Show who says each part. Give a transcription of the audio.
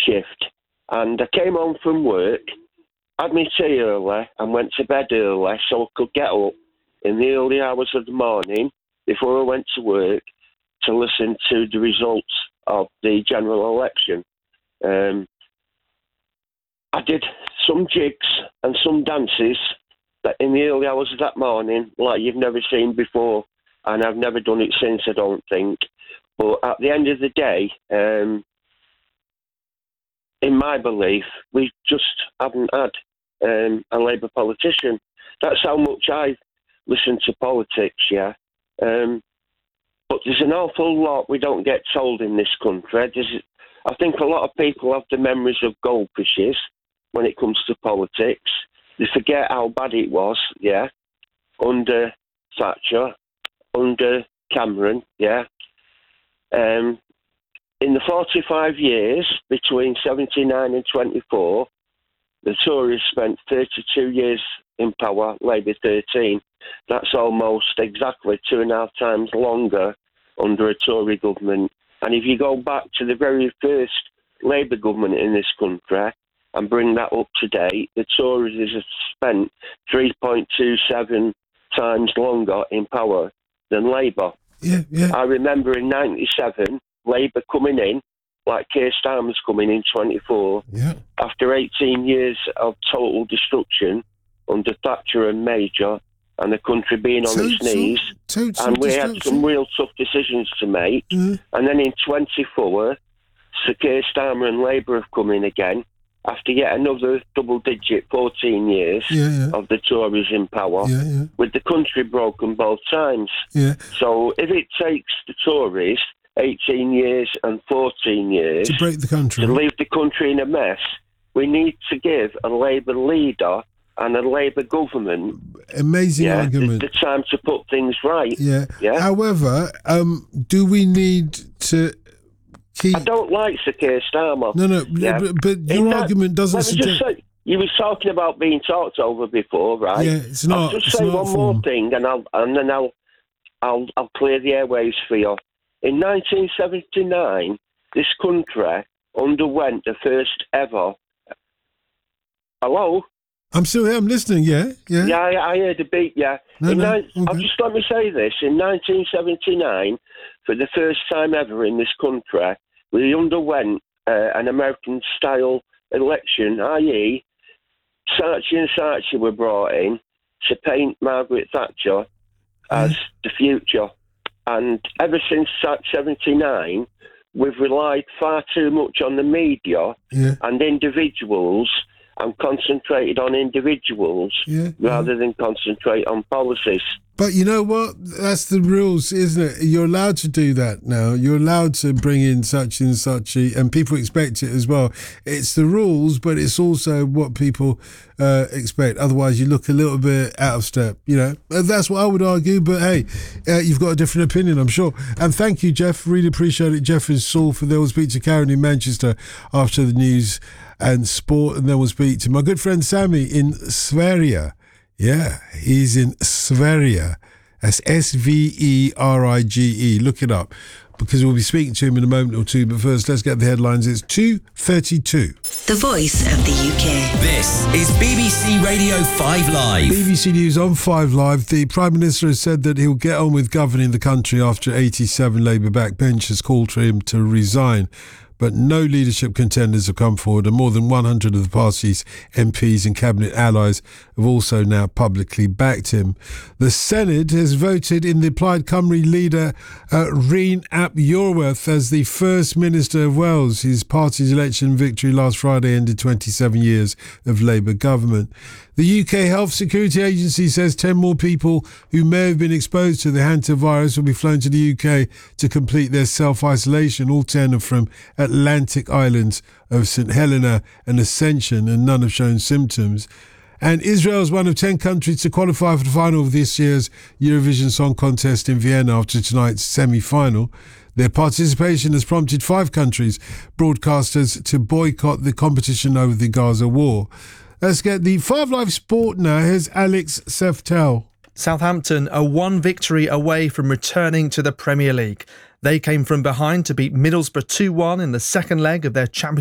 Speaker 1: shift, and I came home from work, had my tea early, and went to bed early so I could get up in the early hours of the morning before I went to work to listen to the results of the general election. I did some jigs and some dances that in the early hours of that morning, like you've never seen before, and I've never done it since, I don't think. But at the end of the day, in my belief, we just haven't had a Labour politician. That's how much I listen to politics, yeah. But there's an awful lot we don't get told in this country. I think a lot of people have the memories of goldfishes when it comes to politics. They forget how bad it was, yeah, under Thatcher, under Cameron, yeah. In the 45 years between 79 and 24, the Tories spent 32 years in power, Labour 13. That's almost exactly 2.5 times longer under a Tory government. And if you go back to the very first Labour government in this country and bring that up to date, the Tories have spent 3.27 times longer in power than Labour.
Speaker 2: Yeah.
Speaker 1: I remember in 97, Labour coming in, like Keir Starmer's coming in 24, after 18 years of total destruction under Thatcher and Major, and the country being on its knees, and we had some real tough decisions to make. And then in 24, Sir Keir Starmer and Labour have come in again, after yet another double-digit 14 years of the Tories in power, with the country broken both times. So if it takes the Tories 18 years and 14 years
Speaker 2: to break the country,
Speaker 1: to leave the country in a mess, we need to give a Labour leader and a Labour government
Speaker 2: argument.
Speaker 1: The time to put things right.
Speaker 2: However, do we need to keep...
Speaker 1: I don't like Sir Keir Starmer.
Speaker 2: But your argument doesn't suggest...
Speaker 1: Just say, you were talking about being talked over before, right?
Speaker 2: Yeah, it's not.
Speaker 1: I'll just say one more thing, and then I'll clear the airways for you. In 1979, this country underwent the first ever... Hello?
Speaker 2: I'm still here, I'm listening, yeah.
Speaker 1: I heard a beat, yeah. I'll just let me say this. In 1979, for the first time ever in this country, we underwent an American-style election, i.e., Saatchi and Saatchi were brought in to paint Margaret Thatcher as the future. And ever since 79, we've relied far too much on the media and individuals, and concentrated on individuals rather than concentrate on policies.
Speaker 2: But you know what? That's the rules, isn't it? You're allowed to do that now. You're allowed to bring in such and such, and people expect it as well. It's the rules, but it's also what people expect. Otherwise, you look a little bit out of step, you know. That's what I would argue, but hey, you've got a different opinion, I'm sure. And thank you, Jeff. Really appreciate it. Jeff is Salford. We'll speak to Karen in Manchester after the news and sport, and then we'll speak to my good friend Sammy in Sverige. Yeah, he's in Sverige. That's Sverige. Look it up, because we'll be speaking to him in a moment or two. But first, let's get the headlines. It's 2:32.
Speaker 3: The voice of the UK.
Speaker 4: This is BBC Radio 5 Live.
Speaker 2: BBC News on 5 Live. The Prime Minister has said that he'll get on with governing the country after 87 Labour backbenchers called for him to resign. But no leadership contenders have come forward, and more than 100 of the party's MPs and cabinet allies have also now publicly backed him. The Senate has voted in the Plaid Cymru leader Rhun ap Iorwerth as the First Minister of Wales. His party's election victory last Friday ended 27 years of Labour government. The UK Health Security Agency says 10 more people who may have been exposed to the hantavirus will be flown to the UK to complete their self-isolation. All 10 are from Atlantic islands of St Helena and Ascension, and none have shown symptoms. And Israel is one of 10 countries to qualify for the final of this year's Eurovision Song Contest in Vienna after tonight's semi-final. Their participation has prompted 5 countries' broadcasters to boycott the competition over the Gaza war. Let's get the 5 Live Sport now. Here's Alex Seftel.
Speaker 5: Southampton are one victory away from returning to the Premier League. They came from behind to beat Middlesbrough 2-1 in the second leg of their Championship